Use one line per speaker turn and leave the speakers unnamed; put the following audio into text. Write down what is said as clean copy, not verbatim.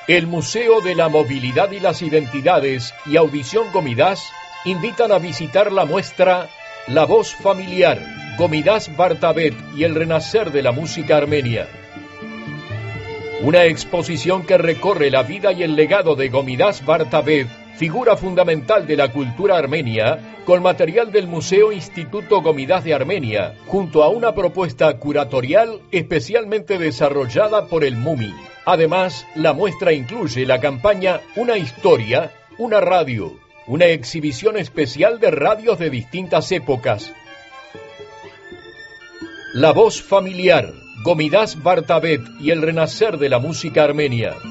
El Museo de la Movilidad y las Identidades y Audición Gomidas invitan a visitar la muestra La Voz Familiar, Gomidas Bartabet y el Renacer de la Música Armenia. Una exposición que recorre la vida y el legado de Gomidas Bartabet, figura fundamental de la cultura armenia, con material del Museo Instituto Gomidas de Armenia, junto a una propuesta curatorial especialmente desarrollada por el MUMI. Además, la muestra incluye la campaña Una Historia, una radio, una exhibición especial de radios de distintas épocas. La Voz Familiar, Gomidas Bartabet y el Renacer de la Música Armenia.